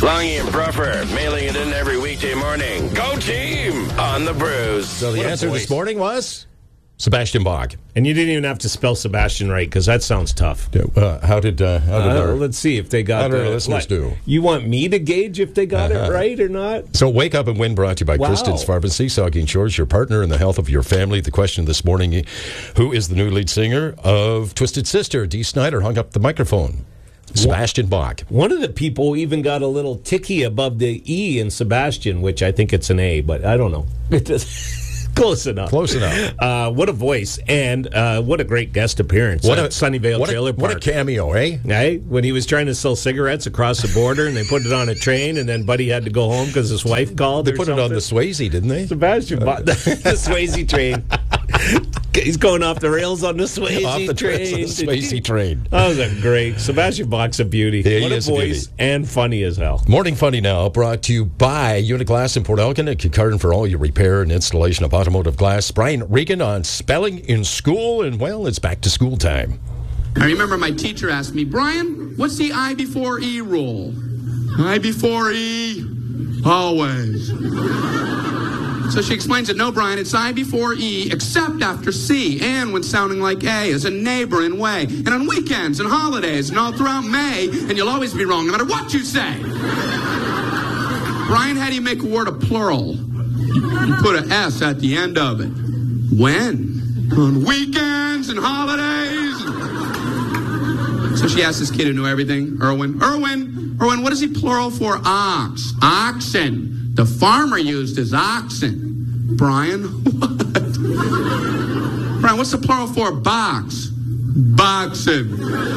Longy and Bruffer, mailing it in every weekday morning. Go team on the Brews. So the answer this morning was Sebastian Bach. And you didn't even have to spell Sebastian right, because that sounds tough. How did let's see if they got how did our listeners do? You want me to gauge if they got it right or not? So Wake Up and Win brought to you by Kristen's Pharmacy, Saugeen Shores, your partner in the health of your family. The question this morning, who is the new lead singer of Twisted Sister? Dee Snider hung up the microphone. Sebastian Bach. One of the people even got a little ticky above the E in Sebastian, which I think it's an A, but I don't know. Close enough. What a voice, and what a great guest appearance at Sunnyvale Trailer Park. What a cameo, eh? Right? When he was trying to sell cigarettes across the border, and they put it on a train, and then Buddy had to go home because his wife called. They put it on the Swayze, didn't they? Sebastian bought the Swayze train. He's going off the rails on the Swayze train. That was a great. Sebastian Bach's a beauty. Yeah, what a voice, and funny as hell. Morning Funny now, brought to you by Unit Glass in Port Elgin and Kincardine for all your repair and installation of automotive glass. Brian Regan on spelling in school, and well, it's back to school time. I remember my teacher asked me, Brian, what's the I before E rule? I before E, always. So she explains it, no, Brian, it's I before E, except after C, and when sounding like A, as a neighbor in way, and on weekends and holidays, and all throughout May, and you'll always be wrong no matter what you say. Brian, how do you make a word a plural? You put an S at the end of it. When? On weekends and holidays. So she asked this kid who knew everything, Erwin, what is he plural for ox? Oxen. The farmer used his oxen. Brian, what? Brian, what's the plural for box? Boxen.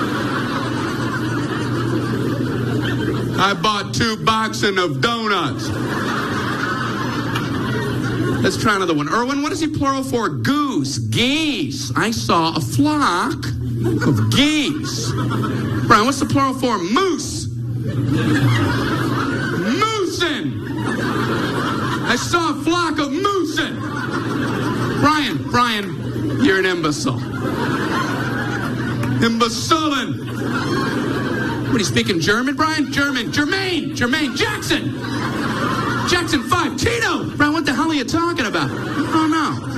I bought 2 boxen of donuts. Let's try another one. Erwin, what is he plural for goose? Geese. I saw a flock of geese. Brian, what's the plural for moose? Moosin. I saw a flock of moosin. Brian, you're an imbecile. Imbecilin. What, are you speaking German, Brian? Jermaine Jackson 5, Tito. Brian, what the hell are you talking about? Oh, no.